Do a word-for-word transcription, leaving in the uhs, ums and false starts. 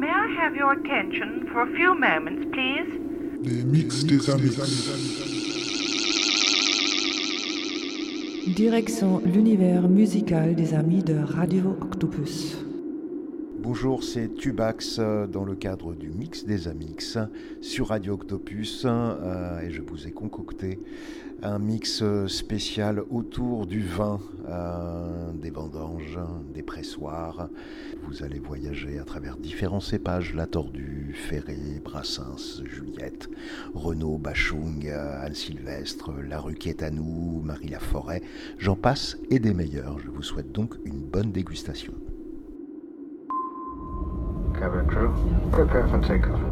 May I have your attention for a few moments, please? Les mix des amis. Direction l'univers musical des amis de Radio Octopus. Bonjour, c'est Tubax euh, dans le cadre du Mix des Amix sur Radio Octopus euh, et je vous ai concocté un mix spécial autour du vin, euh, des vendanges, des pressoirs. Vous allez voyager à travers différents cépages, La Tordue, Ferré, Brassens, Juliette, Renaud, Bachung, Anne Sylvestre, La Rue qui est à nous, Marie Laforêt, j'en passe et des meilleurs. Je vous souhaite donc une bonne dégustation. Cabin crew, prepare for takeoff.